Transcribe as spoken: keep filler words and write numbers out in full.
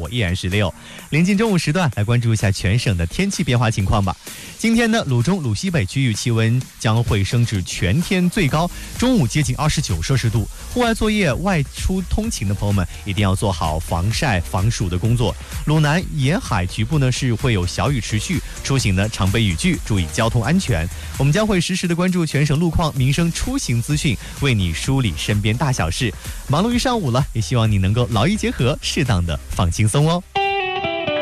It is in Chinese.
火依然是六。临近中午时段，来关注一下全省的天气变化情况吧。今天呢，鲁中、鲁西北区域气温将会升至全天最高，中午接近二十九摄氏度。户外作业、外出通勤的朋友们一定要做好防晒、防暑的工作。鲁南沿海局部呢是会有小雨持续，出行呢常备雨具，注意交通安全。我们将会实时的关注全省路况、民生出行资讯，为你梳理身边大小事。忙碌一上午了，也希望你能够劳逸结合，适当的放轻松哦。